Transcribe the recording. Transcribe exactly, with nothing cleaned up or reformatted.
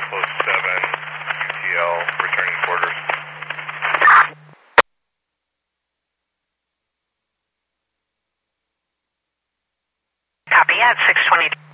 Buffalo seven, U T L, returning quarters. Copy at six twenty.